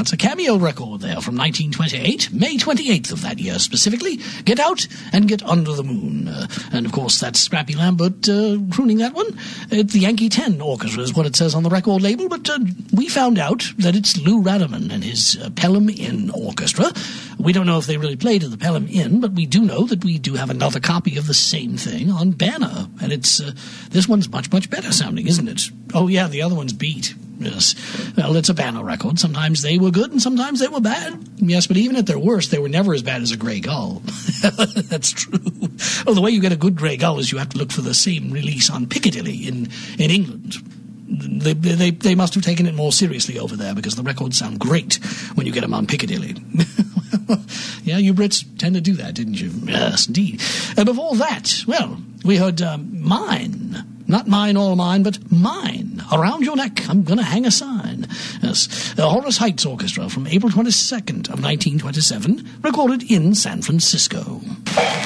That's a cameo record there from 1928, May 28th of that year specifically. Get Out and Get Under the Moon. And, of course, that's Scrappy Lambert crooning that one. The Yankee 10 Orchestra is what it says on the record label, but we found out that it's Lou Radiman and his Pelham Inn Orchestra. We don't know if they really played at the Pelham Inn, but we do know that we do have another copy of the same thing on Banner. And it's this one's much, much better sounding, isn't it? Oh, yeah, the other one's beat. Yes. Well, it's a Banner record. Sometimes they were good and sometimes they were bad. Yes, but even at their worst, they were never as bad as a Grey Gull. That's true. Well, the way you get a good Grey Gull is you have to look for the same release on Piccadilly in England. They must have taken it more seriously over there because the records sound great when you get them on Piccadilly. Yeah, you Brits tend to do that, didn't you? Yes, indeed. Before that, well, we heard Mine. Not mine, all mine, but mine. Around your neck, I'm going to hang a sign. Yes, the Horace Heights Orchestra from April 22nd of 1927, recorded in San Francisco.